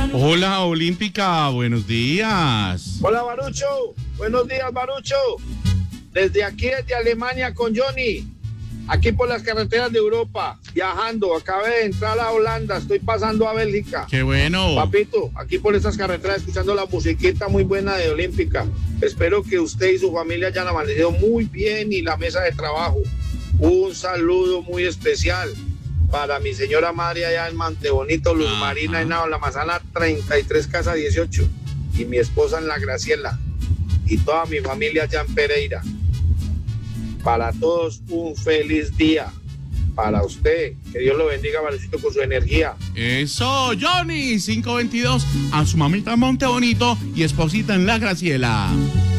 Hola, Olímpica, buenos días. Hola, Barucho. Buenos días, Barucho. Desde aquí, desde Alemania con Johnny. Aquí por las carreteras de Europa, viajando. Acabé de entrar a Holanda, estoy pasando a Bélgica. Qué bueno. Papito, aquí por estas carreteras escuchando la musiquita muy buena de Olímpica. Espero que usted y su familia hayan amanecido muy bien y la mesa de trabajo. Un saludo muy especial para mi señora madre allá en Mantebonito, Luz Marina, en La Manzana 33, casa 18. Y mi esposa en La Graciela. Y toda mi familia allá en Pereira. Para todos un feliz día. Para usted, que Dios lo bendiga, Valecito, con su energía. Eso, Johnny, 522, a su mamita en Montebonito y esposita en La Graciela.